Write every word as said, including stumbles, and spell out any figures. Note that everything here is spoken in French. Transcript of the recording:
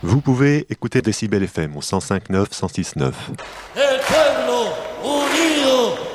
Vous pouvez écouter Décibel F M au cent cinq neuf, cent six neuf. El pueblo unido